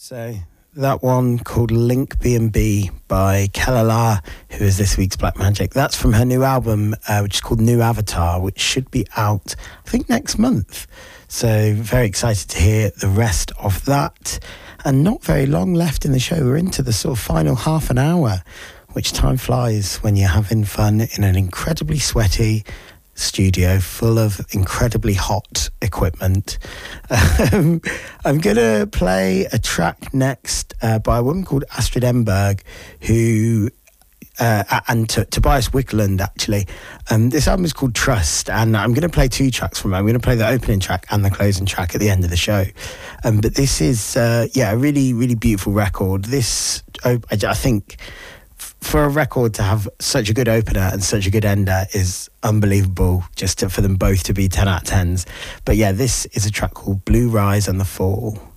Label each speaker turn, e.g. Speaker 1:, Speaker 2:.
Speaker 1: So that one called Link B&B by Kelala, who is this week's Black Magic. That's from her new album, which is called New Avatar, which should be out, I think, next month. So very excited to hear the rest of that. And not very long left in the show. We're into the sort of final half an hour, which time flies when you're having fun in an incredibly sweaty studio full of incredibly hot equipment. I'm going to play a track next by a woman called Astrid Enberg, who and Tobias Wickland, actually. This album is called Trust, and I'm going to play two tracks from it. I'm going to play the opening track and the closing track at the end of the show. But this is, a really, really beautiful record. This, I think, for a record to have such a good opener and such a good ender is unbelievable, for them both to be 10 out of 10s. But yeah, this is a track called Blue Rise and the Fall.